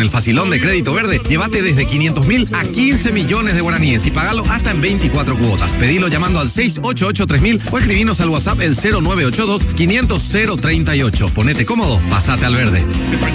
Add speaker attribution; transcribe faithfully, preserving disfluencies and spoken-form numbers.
Speaker 1: Con el facilón de Crédito Verde, llévate desde quinientos mil a quince millones de guaraníes y pagalo hasta en veinticuatro cuotas. Pedilo llamando al seis ocho ocho tres mil o escribinos al WhatsApp el cero nueve ocho dos quinientos cero treinta y ocho. Ponete cómodo, pasate al verde.